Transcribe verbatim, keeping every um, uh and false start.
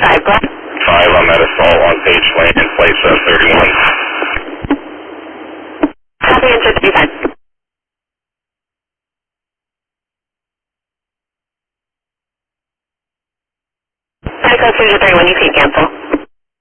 five, go ahead. five on that assault on Page Lane in place of thirty-one. Copy, answer thirty-five. Medical Cruiser thirty-one, you can cancel.